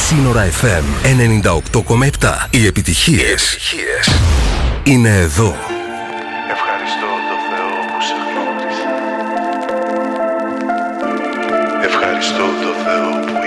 Σύνορα FM 98,7. Οι επιτυχίες είναι εδώ. Ευχαριστώ το Θεό που σε γνώρισα. Ευχαριστώ το Θεό που